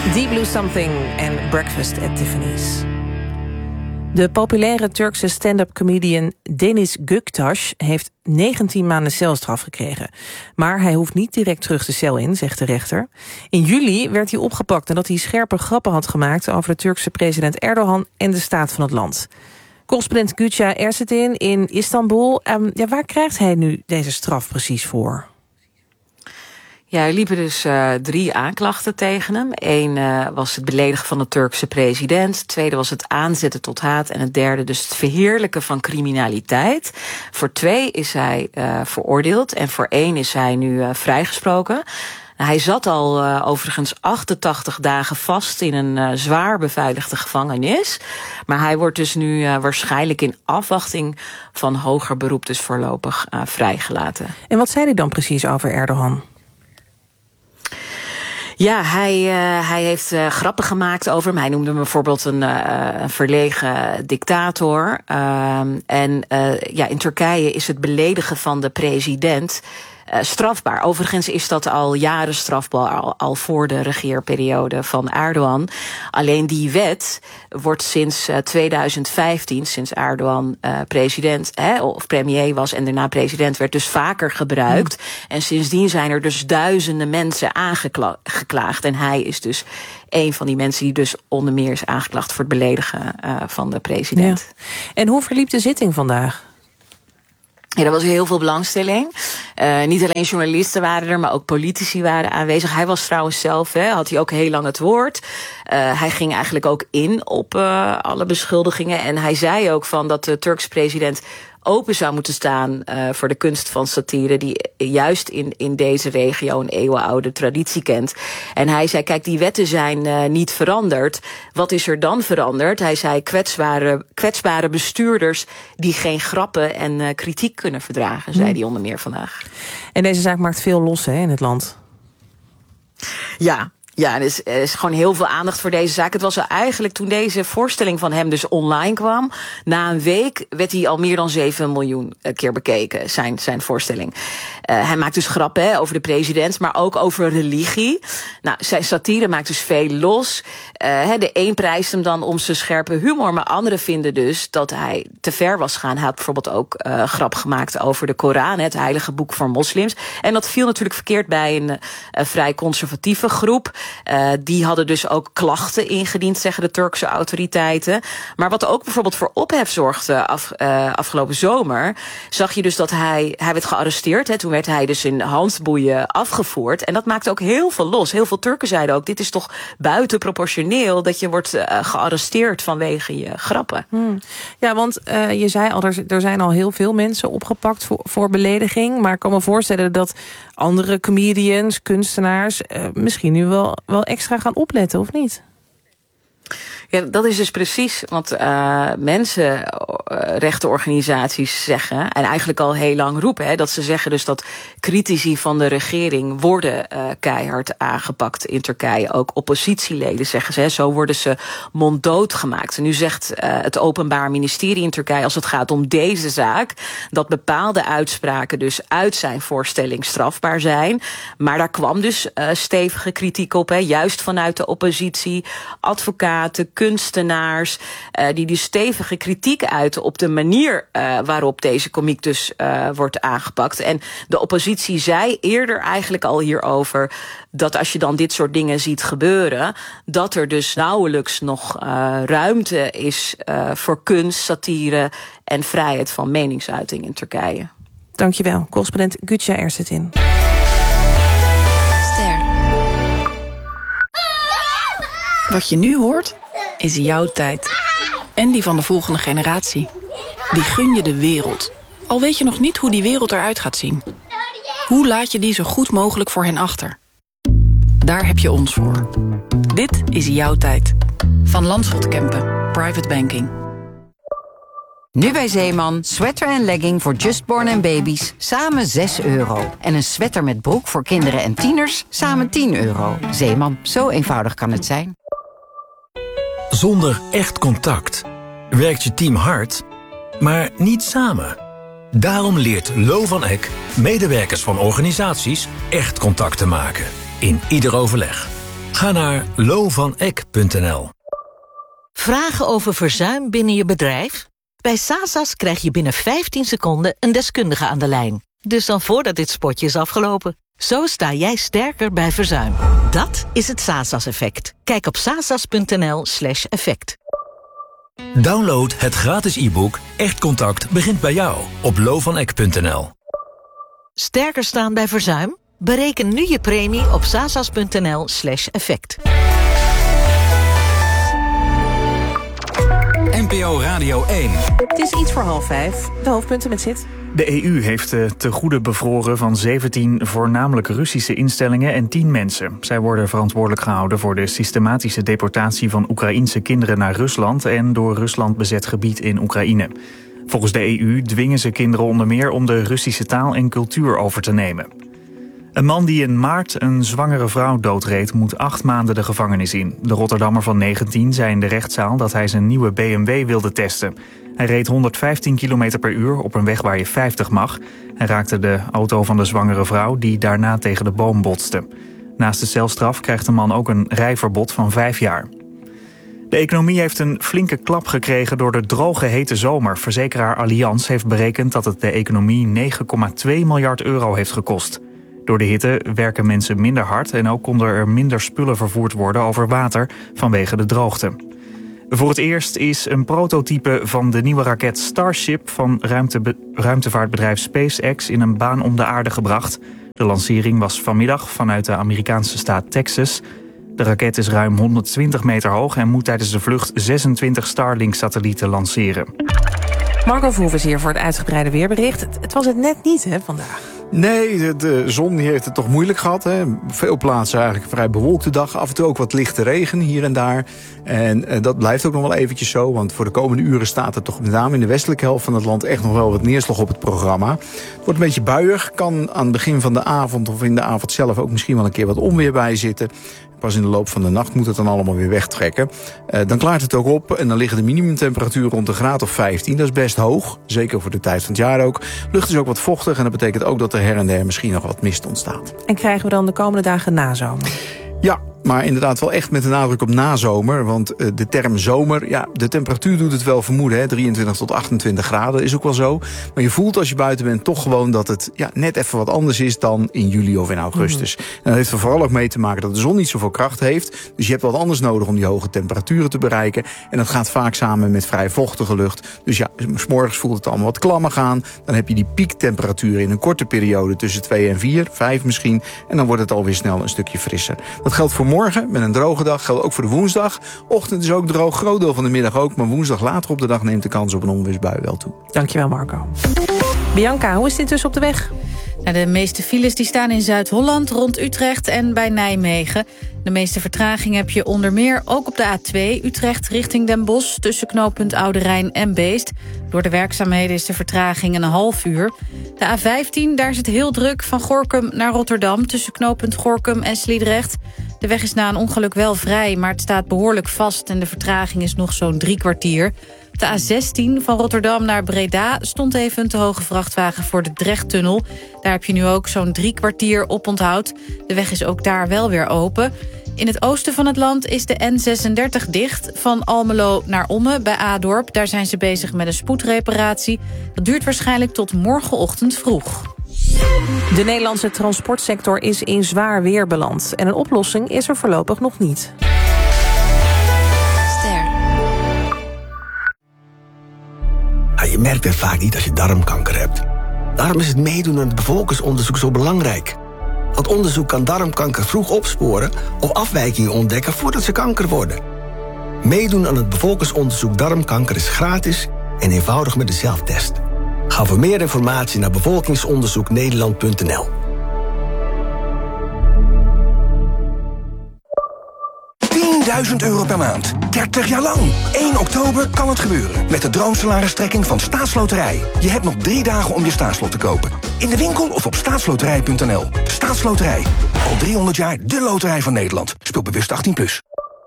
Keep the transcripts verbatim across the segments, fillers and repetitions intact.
Deep Blue Something en Breakfast at Tiffany's. De populaire Turkse stand-up comedian Deniz Göktaş heeft negentien maanden celstraf gekregen. Maar hij hoeft niet direct terug de cel in, zegt de rechter. In juli werd hij opgepakt nadat hij scherpe grappen had gemaakt over de Turkse president Erdogan en de staat van het land. Correspondent Gülçah Ersetin in Istanbul. Um, ja, waar krijgt hij nu deze straf precies voor? Ja, er liepen dus uh, drie aanklachten tegen hem. Eén uh, was het beledigen van de Turkse president. Het tweede was het aanzetten tot haat. En het derde dus het verheerlijken van criminaliteit. Voor twee is hij uh, veroordeeld. En voor één is hij nu uh, vrijgesproken. Hij zat al uh, overigens achtentachtig dagen vast in een uh, zwaar beveiligde gevangenis. Maar hij wordt dus nu uh, waarschijnlijk in afwachting van hoger beroep dus voorlopig uh, vrijgelaten. En wat zei hij dan precies over Erdogan? Ja, hij, uh, hij heeft uh, grappen gemaakt over hem. Hij noemde hem bijvoorbeeld een, uh, een verlegen dictator. Uh, en uh, ja, in Turkije is het beledigen van de president Uh, strafbaar. Overigens is dat al jaren strafbaar, al, al voor de regeerperiode van Erdogan. Alleen die wet wordt sinds uh, tweeduizend vijftien, sinds Erdogan uh, president hè, of premier was en daarna president werd, dus vaker gebruikt. Mm. En sindsdien zijn er dus duizenden mensen aangeklaagd. En hij is dus een van die mensen die dus onder meer is aangeklaagd voor het beledigen uh, van de president. Ja. En hoe verliep de zitting vandaag? Ja, er was heel veel belangstelling. Uh, niet alleen journalisten waren er, maar ook politici waren aanwezig. Hij was trouwens zelf, hè, had hij ook heel lang het woord. Uh, hij ging eigenlijk ook in op uh, alle beschuldigingen. En hij zei ook van dat de Turkse president open zou moeten staan uh, voor de kunst van satire, die juist in, in deze regio een eeuwenoude traditie kent. En hij zei, kijk, die wetten zijn uh, niet veranderd. Wat is er dan veranderd? Hij zei, kwetsbare, kwetsbare bestuurders die geen grappen en uh, kritiek kunnen verdragen, zei hij onder meer vandaag. En deze zaak maakt veel los, hè, in het land. Ja. Ja, er is, er is gewoon heel veel aandacht voor deze zaak. Het was eigenlijk toen deze voorstelling van hem dus online kwam, na een week werd hij al meer dan zeven miljoen keer bekeken, zijn, zijn voorstelling. Uh, hij maakt dus grappen hè, over de president, maar ook over religie. Nou, zijn satire maakt dus veel los. Uh, de een prijst hem dan om zijn scherpe humor, maar anderen vinden dus dat hij te ver was gegaan. Hij had bijvoorbeeld ook uh, grap gemaakt over de Koran, het heilige boek voor moslims. En dat viel natuurlijk verkeerd bij een, een vrij conservatieve groep. Uh, die hadden dus ook klachten ingediend, zeggen de Turkse autoriteiten. Maar wat ook bijvoorbeeld voor ophef zorgde af, uh, afgelopen zomer, zag je dus dat hij, hij werd gearresteerd. Hè, toen werd hij dus in handboeien afgevoerd. En dat maakte ook heel veel los. Heel veel Turken zeiden ook, dit is toch buitenproportioneel dat je wordt uh, gearresteerd vanwege je grappen. Hmm. Ja, want uh, je zei al, er, er zijn al heel veel mensen opgepakt voor, voor belediging. Maar ik kan me voorstellen dat andere comedians, kunstenaars uh, misschien nu wel, wel extra gaan opletten, of niet? Ja, dat is dus precies wat uh, mensenrechtenorganisaties zeggen, en eigenlijk al heel lang roepen, hè, dat ze zeggen dus dat critici van de regering worden uh, keihard aangepakt in Turkije. Ook oppositieleden zeggen ze, hè, zo worden ze monddood gemaakt. En nu zegt uh, het Openbaar Ministerie in Turkije, als het gaat om deze zaak, dat bepaalde uitspraken dus uit zijn voorstelling strafbaar zijn. Maar daar kwam dus uh, stevige kritiek op, hè, juist vanuit de oppositie, advocaten, kunstenaars, uh, die die stevige kritiek uiten op de manier uh, waarop deze komiek dus uh, wordt aangepakt. En de oppositie zei eerder eigenlijk al hierover dat als je dan dit soort dingen ziet gebeuren, dat er dus nauwelijks nog uh, ruimte is uh, voor kunst, satire en vrijheid van meningsuiting in Turkije. Dankjewel, correspondent Gülçah Ersetin. Wat je nu hoort, is jouw tijd. En die van de volgende generatie. Die gun je de wereld. Al weet je nog niet hoe die wereld eruit gaat zien. Hoe laat je die zo goed mogelijk voor hen achter? Daar heb je ons voor. Dit is jouw tijd. Van Landschot Kempen. Private Banking. Nu bij Zeeman, sweater en legging voor Justborn en baby's, samen zes euro. En een sweater met broek voor kinderen en tieners, samen tien euro. Zeeman, zo eenvoudig kan het zijn. Zonder echt contact werkt je team hard, maar niet samen. Daarom leert Lo van Eck medewerkers van organisaties echt contact te maken. In ieder overleg. Ga naar lo van eck punt n l. Vragen over verzuim binnen je bedrijf? Bij Sasas krijg je binnen vijftien seconden een deskundige aan de lijn. Dus dan voordat dit spotje is afgelopen. Zo sta jij sterker bij verzuim. Dat is het Sasas-effect. Kijk op sasas punt n l slash effect. Download het gratis e-book Echt Contact begint bij jou op lo van eck punt n l. Sterker staan bij verzuim? Bereken nu je premie op sasas punt n l slash effect. N P O Radio één. Het is iets voor half vijf. De hoofdpunten met zit. De E U heeft de tegoeden bevroren van zeventien voornamelijk Russische instellingen en tien mensen. Zij worden verantwoordelijk gehouden voor de systematische deportatie van Oekraïense kinderen naar Rusland en door Rusland bezet gebied in Oekraïne. Volgens de E U dwingen ze kinderen onder meer om de Russische taal en cultuur over te nemen. Een man die in maart een zwangere vrouw doodreed moet acht maanden de gevangenis in. De Rotterdammer van negentien zei in de rechtszaal dat hij zijn nieuwe B M W wilde testen. Hij reed honderdvijftien kilometer per uur op een weg waar je vijftig mag. Hij raakte de auto van de zwangere vrouw die daarna tegen de boom botste. Naast de celstraf krijgt de man ook een rijverbod van vijf jaar. De economie heeft een flinke klap gekregen door de droge hete zomer. Verzekeraar Allianz heeft berekend dat het de economie negen komma twee miljard euro heeft gekost. Door de hitte werken mensen minder hard en ook konden er minder spullen vervoerd worden over water vanwege de droogte. Voor het eerst is een prototype van de nieuwe raket Starship van ruimte, ruimtevaartbedrijf SpaceX in een baan om de aarde gebracht. De lancering was vanmiddag vanuit de Amerikaanse staat Texas. De raket is ruim honderdtwintig meter hoog en moet tijdens de vlucht zesentwintig Starlink-satellieten lanceren. Marco Verhoeven is hier voor het uitgebreide weerbericht. Het, het was het net niet, hè, vandaag. Nee, de, de zon heeft het toch moeilijk gehad. Hè? Veel plaatsen eigenlijk een vrij bewolkte dag. Af en toe ook wat lichte regen hier en daar. En eh, dat blijft ook nog wel eventjes zo. Want voor de komende uren staat er toch met name in de westelijke helft van het land echt nog wel wat neerslag op het programma. Het wordt een beetje buiig. Kan aan het begin van de avond of in de avond zelf ook misschien wel een keer wat onweer bij zitten. Pas in de loop van de nacht moet het dan allemaal weer wegtrekken. Uh, dan klaart het ook op en dan liggen de minimumtemperaturen rond een graad of vijftien. Dat is best hoog, zeker voor de tijd van het jaar ook. Lucht is ook wat vochtig en dat betekent ook dat er her en der misschien nog wat mist ontstaat. En krijgen we dan de komende dagen nazomer? Ja, maar inderdaad wel echt met de nadruk op nazomer. Want uh, de term zomer, ja, de temperatuur doet het wel vermoeden. Hè, drieëntwintig tot achtentwintig graden is ook wel zo. Maar je voelt als je buiten bent toch gewoon dat het ja, net even wat anders is dan in juli of in augustus. Mm-hmm. En dat heeft er vooral ook mee te maken dat de zon niet zoveel kracht heeft. Dus je hebt wat anders nodig om die hoge temperaturen te bereiken. En dat gaat vaak samen met vrij vochtige lucht. Dus ja, 's morgens voelt het allemaal wat klammig aan. Dan heb je die piektemperatuur in een korte periode tussen twee en vier, vijf misschien. En dan wordt het alweer snel een stukje frisser. Dat geldt voor morgen met een droge dag, geldt ook voor de woensdag. Ochtend is ook droog, groot deel van de middag ook. Maar woensdag later op de dag neemt de kans op een onweersbui wel toe. Dankjewel, Marco. Bianca, hoe is dit dus op de weg? Nou, de meeste files die staan in Zuid-Holland, rond Utrecht en bij Nijmegen. De meeste vertraging heb je onder meer ook op de A twee... Utrecht richting Den Bosch, tussen knooppunt Oude Rijn en Beest. Door de werkzaamheden is de vertraging een half uur. De A vijftien, daar is het heel druk van Gorinchem naar Rotterdam... tussen knooppunt Gorinchem en Sliedrecht. De weg is na een ongeluk wel vrij, maar het staat behoorlijk vast... en de vertraging is nog zo'n drie kwartier. Op de A zestien van Rotterdam naar Breda stond even een te hoge vrachtwagen voor de Drechttunnel. Daar heb je nu ook zo'n drie kwartier op onthoud. De weg is ook daar wel weer open. In het oosten van het land is de N zesendertig dicht. Van Almelo naar Ommen bij Adorp. Daar zijn ze bezig met een spoedreparatie. Dat duurt waarschijnlijk tot morgenochtend vroeg. De Nederlandse transportsector is in zwaar weer beland. En een oplossing is er voorlopig nog niet. Je merkt het vaak niet als je darmkanker hebt. Daarom is het meedoen aan het bevolkingsonderzoek zo belangrijk. Want onderzoek kan darmkanker vroeg opsporen of afwijkingen ontdekken voordat ze kanker worden. Meedoen aan het bevolkingsonderzoek darmkanker is gratis en eenvoudig met de zelftest. Ga voor meer informatie naar bevolkingsonderzoek nederland punt n l. tienduizend euro per maand. dertig jaar lang. één oktober kan het gebeuren. Met de droomsalaristrekking van Staatsloterij. Je hebt nog drie dagen om je staatslot te kopen. In de winkel of op staatsloterij punt n l. Staatsloterij. Al driehonderd jaar de loterij van Nederland. Speel bewust achttien plus.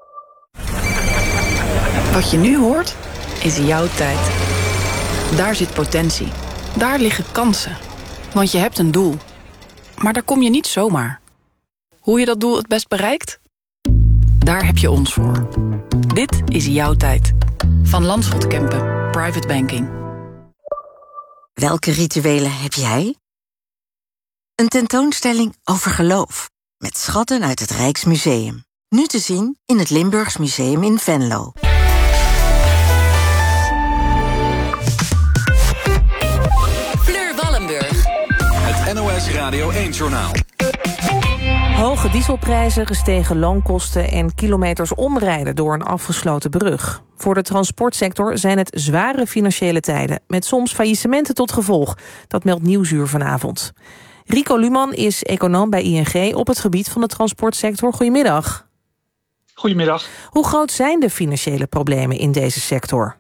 Wat je nu hoort, is jouw tijd. Daar zit potentie. Daar liggen kansen. Want je hebt een doel. Maar daar kom je niet zomaar. Hoe je dat doel het best bereikt? Daar heb je ons voor. Dit is jouw tijd. Van Landschot Kempen. Private Banking. Welke rituelen heb jij? Een tentoonstelling over geloof. Met schatten uit het Rijksmuseum. Nu te zien in het Limburgs Museum in Venlo. Fleur Wallenburg. Het N O S Radio één-journaal. Hoge dieselprijzen, gestegen loonkosten en kilometers omrijden door een afgesloten brug. Voor de transportsector zijn het zware financiële tijden, met soms faillissementen tot gevolg. Dat meldt Nieuwsuur vanavond. Rico Luman is econoom bij I N G op het gebied van de transportsector. Goedemiddag. Goedemiddag. Hoe groot zijn de financiële problemen in deze sector?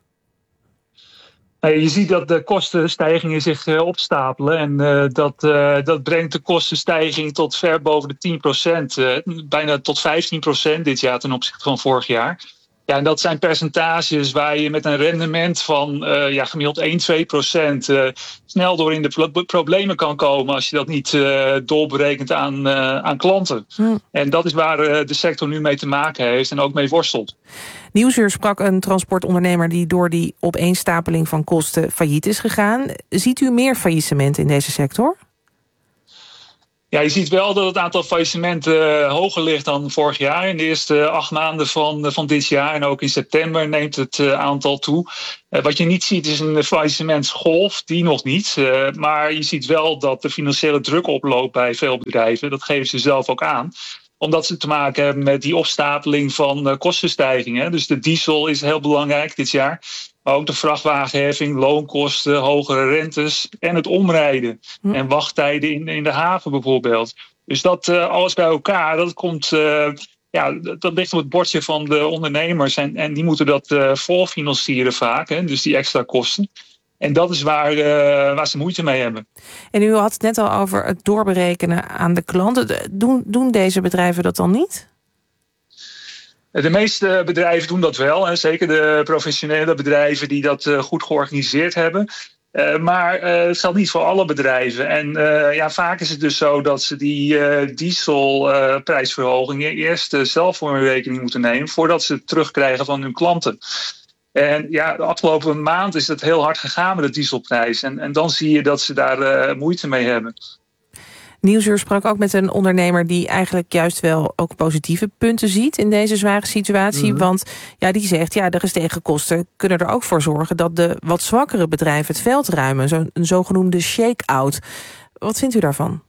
Je ziet dat de kostenstijgingen zich uh, opstapelen. En uh, dat, uh, dat brengt de kostenstijging tot ver boven de tien procent. Uh, bijna tot vijftien procent dit jaar ten opzichte van vorig jaar. Ja, en dat zijn percentages waar je met een rendement van uh, ja, gemiddeld één, twee procent uh, snel door in de pro- problemen kan komen als je dat niet uh, doorberekent aan, uh, aan klanten. Hmm. En dat is waar uh, de sector nu mee te maken heeft en ook mee worstelt. Nieuwsuur sprak een transportondernemer die door die opeenstapeling van kosten failliet is gegaan. Ziet u meer faillissementen in deze sector? Ja, je ziet wel dat het aantal faillissementen uh, hoger ligt dan vorig jaar. In de eerste acht maanden van, uh, van dit jaar en ook in september neemt het uh, aantal toe. Uh, wat je niet ziet is een faillissementsgolf, die nog niet. Uh, maar je ziet wel dat de financiële druk oploopt bij veel bedrijven. Dat geven ze zelf ook aan. Omdat ze te maken hebben met die opstapeling van uh, kostenstijgingen. Dus de diesel is heel belangrijk dit jaar. Maar ook de vrachtwagenheffing, loonkosten, hogere rentes en het omrijden. Hm. En wachttijden in, in de haven bijvoorbeeld. Dus dat uh, alles bij elkaar, dat komt, uh, ja, dat ligt op het bordje van de ondernemers. En, en die moeten dat uh, voorfinancieren vaak, hè, dus die extra kosten. En dat is waar, uh, waar ze moeite mee hebben. En u had het net al over het doorberekenen aan de klanten. Doen, doen deze bedrijven dat dan niet? De meeste bedrijven doen dat wel. Hè. Zeker de professionele bedrijven die dat uh, goed georganiseerd hebben. Uh, maar uh, het geldt niet voor alle bedrijven. En uh, ja, vaak is het dus zo dat ze die uh, dieselprijsverhogingen uh, eerst uh, zelf voor hun rekening moeten nemen voordat ze het terugkrijgen van hun klanten. En ja, de afgelopen maand is het heel hard gegaan met de dieselprijs. En, en dan zie je dat ze daar uh, moeite mee hebben. Nieuwsuur sprak ook met een ondernemer die eigenlijk juist wel ook positieve punten ziet in deze zware situatie. Mm-hmm. Want ja, die zegt, ja, de gestegen kosten kunnen er ook voor zorgen dat de wat zwakkere bedrijven het veld ruimen. Zo'n een zogenoemde shake-out. Wat vindt u daarvan?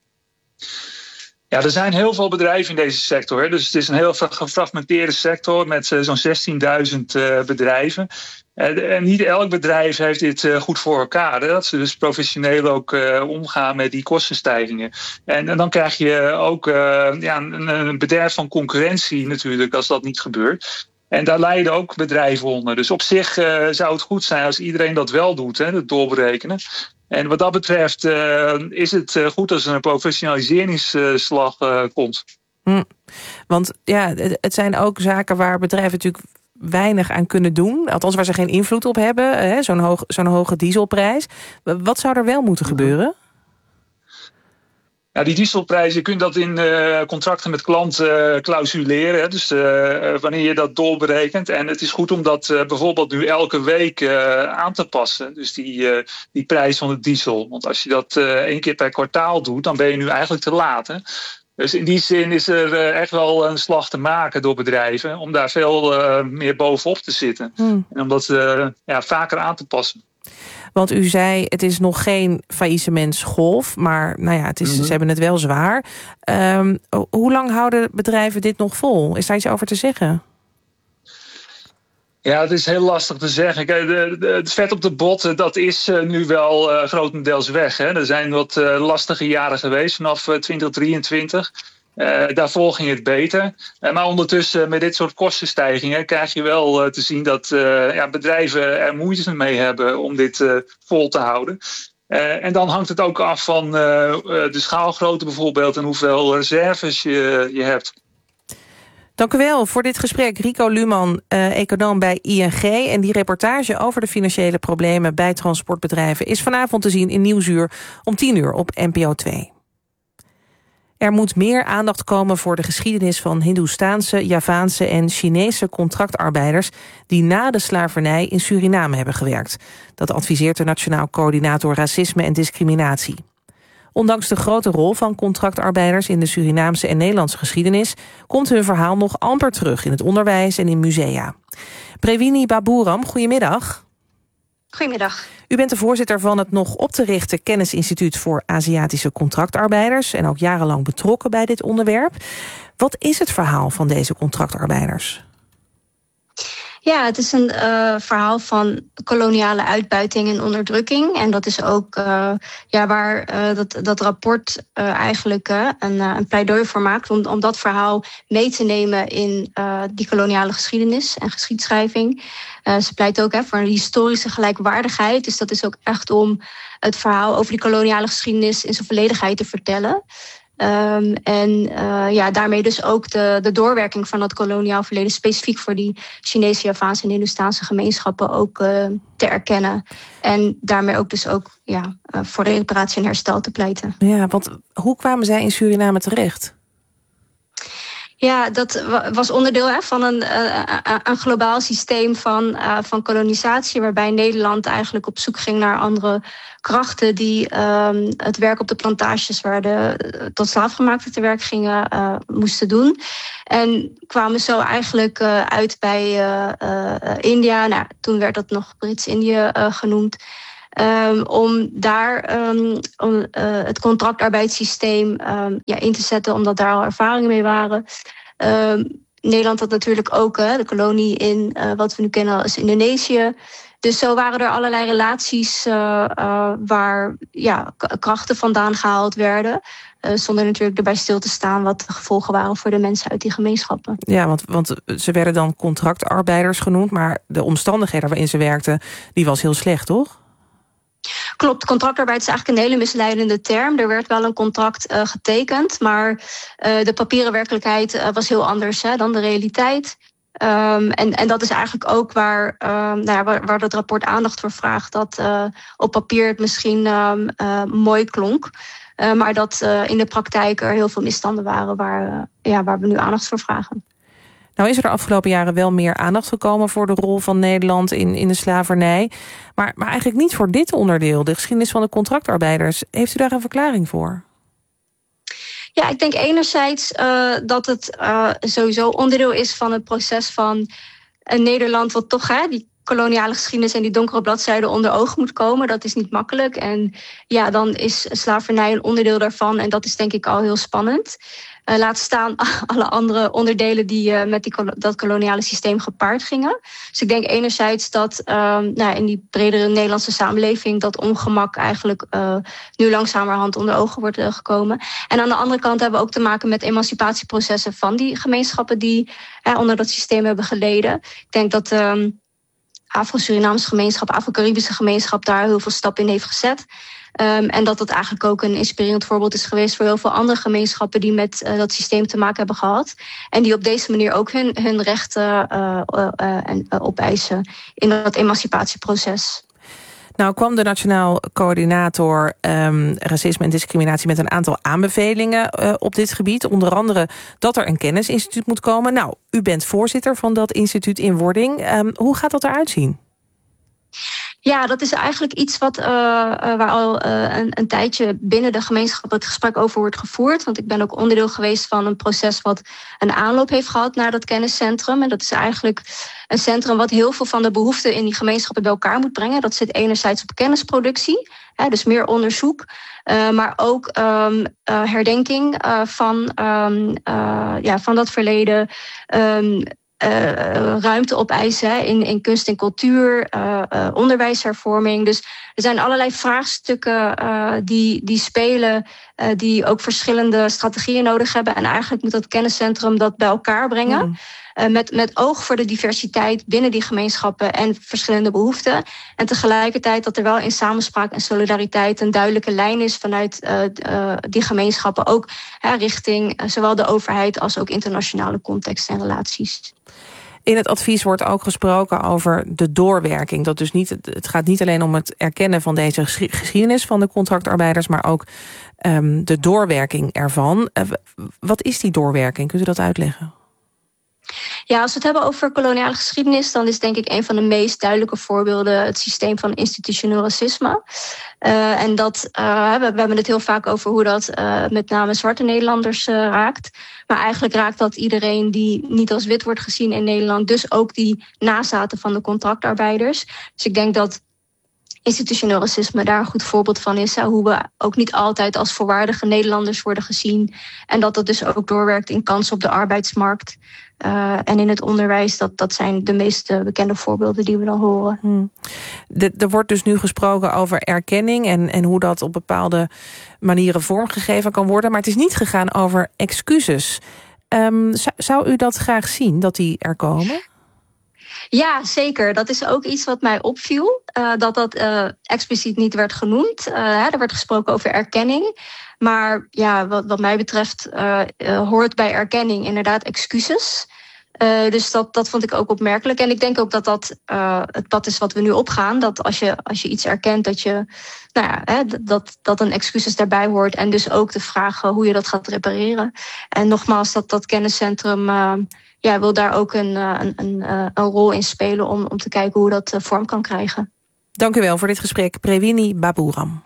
Ja, er zijn heel veel bedrijven in deze sector. Hè. Dus het is een heel gefragmenteerde sector met uh, zo'n zestienduizend uh, bedrijven. Uh, en niet elk bedrijf heeft dit uh, goed voor elkaar. Hè. Dat ze dus professioneel ook uh, omgaan met die kostenstijgingen. En, en dan krijg je ook uh, ja, een, een bederf van concurrentie natuurlijk als dat niet gebeurt. En daar lijden ook bedrijven onder. Dus op zich uh, zou het goed zijn als iedereen dat wel doet, hè, het doorberekenen. En wat dat betreft uh, is het uh, goed als er een professionaliseringsslag uh, komt. Hm. Want ja, het zijn ook zaken waar bedrijven natuurlijk weinig aan kunnen doen. Althans waar ze geen invloed op hebben. Hè, zo'n, hoog, zo'n hoge dieselprijs. Wat zou er wel moeten gebeuren? Ja, die dieselprijzen, je kunt dat in uh, contracten met klanten uh, clausuleren. Hè, dus uh, wanneer je dat doorberekent. En het is goed om dat uh, bijvoorbeeld nu elke week uh, aan te passen. Dus die, uh, die prijs van de diesel. Want als je dat uh, één keer per kwartaal doet, dan ben je nu eigenlijk te laat. Hè? Dus in die zin is er uh, echt wel een slag te maken door bedrijven. Om daar veel uh, meer bovenop te zitten. Hmm. En om dat uh, ja, vaker aan te passen. Want u zei, het is nog geen faillissementsgolf, maar nou ja, het is, mm-hmm. ze hebben het wel zwaar. Um, hoe lang houden bedrijven dit nog vol? Is daar iets over te zeggen? Ja, het is heel lastig te zeggen. De, de, het vet op de botten, dat is uh, nu wel uh, grotendeels weg. Hè. Er zijn wat uh, lastige jaren geweest vanaf uh, twintig drieëntwintig. Uh, daarvoor ging het beter. Uh, maar ondertussen met dit soort kostenstijgingen krijg je wel uh, te zien dat uh, ja, bedrijven er moeite mee hebben om dit uh, vol te houden. Uh, en dan hangt het ook af van uh, de schaalgrootte bijvoorbeeld en hoeveel reserves je, je hebt. Dank u wel voor dit gesprek. Rico Luman, uh, econoom bij I N G. En die reportage over de financiële problemen bij transportbedrijven is vanavond te zien in Nieuwsuur om tien uur op N P O twee. Er moet meer aandacht komen voor de geschiedenis van Hindoestaanse, Javaanse en Chinese contractarbeiders die na de slavernij in Suriname hebben gewerkt. Dat adviseert de Nationaal Coördinator Racisme en Discriminatie. Ondanks de grote rol van contractarbeiders in de Surinaamse en Nederlandse geschiedenis komt hun verhaal nog amper terug in het onderwijs en in musea. Prewini Baburam, goedemiddag. Goedemiddag. U bent de voorzitter van het nog op te richten Kennisinstituut voor Aziatische Contractarbeiders en ook jarenlang betrokken bij dit onderwerp. Wat is het verhaal van deze contractarbeiders? Ja, het is een uh, verhaal van koloniale uitbuiting en onderdrukking. En dat is ook uh, ja, waar uh, dat, dat rapport uh, eigenlijk uh, een, uh, een pleidooi voor maakt om, om dat verhaal mee te nemen in uh, die koloniale geschiedenis en geschiedschrijving. Uh, ze pleit ook hè, voor een historische gelijkwaardigheid. Dus dat is ook echt om het verhaal over die koloniale geschiedenis in zijn volledigheid te vertellen. Um, en uh, ja, daarmee dus ook de, de doorwerking van dat koloniaal verleden specifiek voor die Chinese, Javaanse en Hindoestaanse gemeenschappen ook uh, te erkennen. En daarmee ook dus ook ja, uh, voor reparatie en herstel te pleiten. Ja, want hoe kwamen zij in Suriname terecht? Ja, dat was onderdeel hè, van een, uh, een globaal systeem van, uh, van kolonisatie, waarbij Nederland eigenlijk op zoek ging naar andere krachten die um, het werk op de plantages waar de tot slaafgemaakten te werk gingen uh, moesten doen. En kwamen zo eigenlijk uh, uit bij uh, uh, India. Nou, toen werd dat nog Brits-Indië uh, genoemd. Um, om daar um, om, uh, het contractarbeidssysteem um, ja, in te zetten, omdat daar al ervaringen mee waren. Um, Nederland had natuurlijk ook uh, de kolonie in uh, wat we nu kennen als Indonesië. Dus zo waren er allerlei relaties uh, uh, waar ja, k- krachten vandaan gehaald werden. Uh, zonder natuurlijk erbij stil te staan wat de gevolgen waren voor de mensen uit die gemeenschappen. Ja, want, want ze werden dan contractarbeiders genoemd, maar de omstandigheden waarin ze werkten, die was heel slecht, toch? Klopt, contractarbeid is eigenlijk een hele misleidende term. Er werd wel een contract uh, getekend, maar uh, de papieren werkelijkheid uh, was heel anders hè, dan de realiteit. Um, en, en dat is eigenlijk ook waar, um, nou ja, waar, waar dat rapport aandacht voor vraagt. Dat uh, op papier het misschien um, uh, mooi klonk, uh, maar dat uh, in de praktijk er heel veel misstanden waren waar, uh, ja, waar we nu aandacht voor vragen. Nou is er de afgelopen jaren wel meer aandacht gekomen voor de rol van Nederland in, in de slavernij. Maar, maar eigenlijk niet voor dit onderdeel, de geschiedenis van de contractarbeiders. Heeft u daar een verklaring voor? Ja, ik denk enerzijds uh, dat het uh, sowieso onderdeel is van het proces van een Nederland wat toch hè, die koloniale geschiedenis en die donkere bladzijden onder ogen moet komen. Dat is niet makkelijk. En ja, dan is slavernij een onderdeel daarvan. En dat is denk ik al heel spannend. Uh, laat staan alle andere onderdelen die uh, met die, dat koloniale systeem gepaard gingen. Dus ik denk enerzijds dat um, nou, in die bredere Nederlandse samenleving dat ongemak eigenlijk uh, nu langzamerhand onder ogen wordt uh, gekomen. En aan de andere kant hebben we ook te maken met emancipatieprocessen van die gemeenschappen die uh, onder dat systeem hebben geleden. Ik denk dat um, Afro-Surinaamse gemeenschap, Afro-Caribische gemeenschap daar heel veel stappen in heeft gezet. Um, en dat dat eigenlijk ook een inspirerend voorbeeld is geweest voor heel veel andere gemeenschappen die met uh, dat systeem te maken hebben gehad. En die op deze manier ook hun, hun rechten uh, uh, uh, uh, opeisen in dat emancipatieproces. Nou kwam de Nationaal Coördinator um, Racisme en Discriminatie met een aantal aanbevelingen uh, op dit gebied. Onder andere dat er een kennisinstituut moet komen. Nou, u bent voorzitter van dat instituut in wording. Um, hoe gaat dat eruit zien? Ja, dat is eigenlijk iets wat, uh, uh, waar al uh, een, een tijdje binnen de gemeenschap het gesprek over wordt gevoerd. Want ik ben ook onderdeel geweest van een proces wat een aanloop heeft gehad naar dat kenniscentrum. En dat is eigenlijk een centrum wat heel veel van de behoeften in die gemeenschappen bij elkaar moet brengen. Dat zit enerzijds op kennisproductie, hè, dus meer onderzoek. Uh, maar ook um, uh, herdenking uh, van, um, uh, ja, van dat verleden. Um, Uh, ruimte opeisen in, in kunst en cultuur, uh, uh, onderwijshervorming. Dus er zijn allerlei vraagstukken uh, die, die spelen, uh, die ook verschillende strategieën nodig hebben. En eigenlijk moet dat kenniscentrum dat bij elkaar brengen. Mm. Uh, met, met oog voor de diversiteit binnen die gemeenschappen en verschillende behoeften. En tegelijkertijd dat er wel in samenspraak en solidariteit een duidelijke lijn is vanuit uh, uh, die gemeenschappen. Ook uh, richting uh, zowel de overheid als ook internationale context en relaties. In het advies wordt ook gesproken over de doorwerking. Dat dus niet, het gaat niet alleen om het erkennen van deze geschiedenis van de contractarbeiders, maar ook um, de doorwerking ervan. Uh, wat is die doorwerking? Kunt u dat uitleggen? Ja, als we het hebben over koloniale geschiedenis, dan is denk ik een van de meest duidelijke voorbeelden het systeem van institutioneel racisme. Uh, en dat, uh, we, we hebben het heel vaak over hoe dat uh, met name zwarte Nederlanders uh, raakt. Maar eigenlijk raakt dat iedereen die niet als wit wordt gezien in Nederland. Dus ook die nazaten van de contractarbeiders. Dus ik denk dat institutioneel racisme daar een goed voorbeeld van is. Hoe we ook niet altijd als volwaardige Nederlanders worden gezien. En dat dat dus ook doorwerkt in kansen op de arbeidsmarkt. Uh, en in het onderwijs, dat, dat zijn de meest uh, bekende voorbeelden die we dan horen. Hmm. De, er wordt dus nu gesproken over erkenning en, en hoe dat op bepaalde manieren vormgegeven kan worden. Maar het is niet gegaan over excuses. Um, zou, zou u dat graag zien, dat die er komen? Ja, zeker. Dat is ook iets wat mij opviel. Uh, dat dat uh, expliciet niet werd genoemd. Uh, hè, er werd gesproken over erkenning. Maar ja, wat, wat mij betreft uh, uh, hoort bij erkenning inderdaad excuses. Uh, dus dat, dat vond ik ook opmerkelijk. En ik denk ook dat dat uh, het pad is wat we nu opgaan. Dat als je, als je iets erkent, dat je nou ja, hè, dat, dat een excuses daarbij hoort. En dus ook de vraag uh, hoe je dat gaat repareren. En nogmaals, dat, dat kenniscentrum uh, ja, wil daar ook een, uh, een, een, uh, een rol in spelen om, om te kijken hoe dat uh, vorm kan krijgen. Dank u wel voor dit gesprek, Prewini Baburam.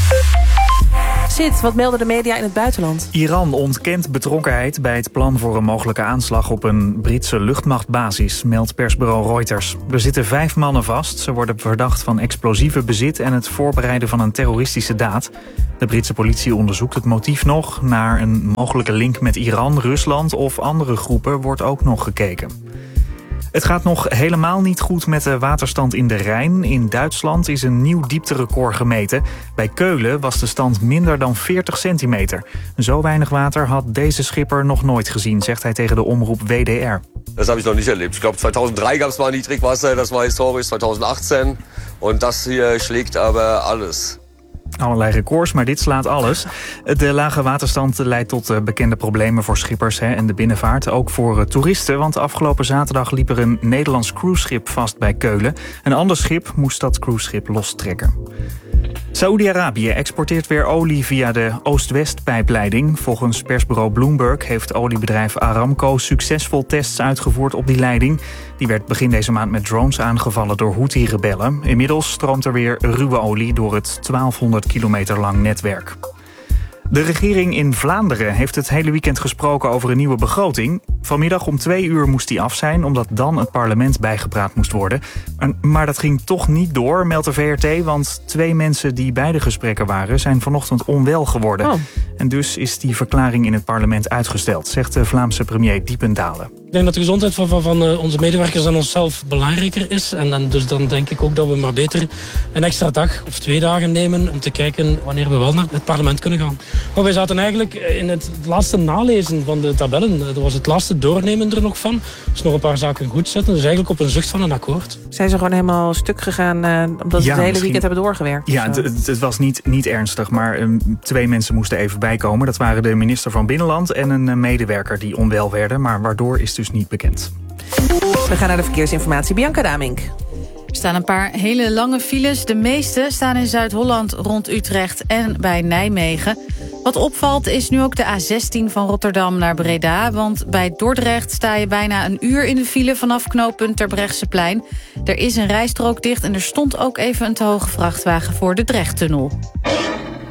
Sid, wat melden de media in het buitenland? Iran ontkent betrokkenheid bij het plan voor een mogelijke aanslag op een Britse luchtmachtbasis, meldt persbureau Reuters. Er zitten vijf mannen vast. Ze worden verdacht van explosieve bezit en het voorbereiden van een terroristische daad. De Britse politie onderzoekt het motief nog. Naar een mogelijke link met Iran, Rusland of andere groepen wordt ook nog gekeken. Het gaat nog helemaal niet goed met de waterstand in de Rijn. In Duitsland is een nieuw diepterecord gemeten. Bij Keulen was de stand minder dan veertig centimeter. Zo weinig water had deze schipper nog nooit gezien, zegt hij tegen de omroep W D R. Dat heb ik nog niet erlebt. Ik glaube tweeduizend gab es mal Niedrigwasser, dat was historisch tweeduizend achttien. En dat hier schlägt aber alles. Allerlei records, maar dit slaat alles. De lage waterstand leidt tot bekende problemen voor schippers hè, en de binnenvaart. Ook voor toeristen, want afgelopen zaterdag liep er een Nederlands cruiseschip vast bij Keulen. Een ander schip moest dat cruiseschip lostrekken. Saoedi-Arabië exporteert weer olie via de Oost-West-pijpleiding. Volgens persbureau Bloomberg heeft oliebedrijf Aramco succesvol tests uitgevoerd op die leiding. Die werd begin deze maand met drones aangevallen door Houthi-rebellen. Inmiddels stroomt er weer ruwe olie door het twaalfhonderd kilometer lang netwerk. De regering in Vlaanderen heeft het hele weekend gesproken over een nieuwe begroting. Vanmiddag om twee uur moest die af zijn, omdat dan het parlement bijgepraat moest worden. Maar dat ging toch niet door, meldt de V R T, want twee mensen die bij de gesprekken waren zijn vanochtend onwel geworden. Oh. En dus is die verklaring in het parlement uitgesteld, zegt de Vlaamse premier Diependalen. Ik denk dat de gezondheid van, van, van onze medewerkers en onszelf belangrijker is. En, en dus dan denk ik ook dat we maar beter een extra dag of twee dagen nemen om te kijken wanneer we wel naar het parlement kunnen gaan. Maar wij zaten eigenlijk in het laatste nalezen van de tabellen. Dat was het laatste doornemen er nog van. Dus nog een paar zaken goed zetten. Dus eigenlijk op een zucht van een akkoord. Zijn ze gewoon helemaal stuk gegaan uh, omdat ze ja, het hele weekend hebben doorgewerkt? Ja, het, het was niet, niet ernstig, maar um, twee mensen moesten even bijkomen. Dat waren de minister van Binnenland en een uh, medewerker die onwel werden. Maar waardoor is dus niet bekend. We gaan naar de verkeersinformatie. Bianca Damink. Er staan een paar hele lange files. De meeste staan in Zuid-Holland rond Utrecht en bij Nijmegen. Wat opvalt is nu ook de A zestien van Rotterdam naar Breda. Want bij Dordrecht sta je bijna een uur in de file vanaf knooppunt Terbrechtseplein. Er is een rijstrook dicht en er stond ook even een te hoge vrachtwagen voor de Drechttunnel.